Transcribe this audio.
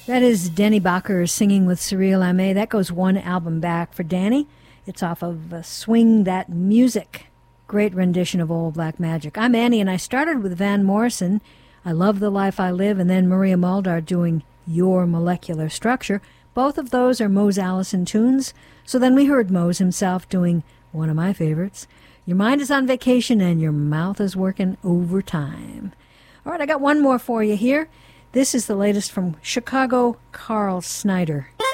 That is Danny Bacher singing with Cyril Ame. That goes one album back for Danny. It's off of Swing That Music. Great rendition of Old Black Magic. I'm Annie, and I started with Van Morrison, I Love the Life I Live, and then Maria Muldaur doing Your Molecular Structure. Both of those are Mose Allison tunes. So then we heard Mose himself doing one of my favorites, Your Mind is on Vacation and Your Mouth is Working Overtime. All right, I got one more for you here. This is the latest from Chicago Carl Snyder.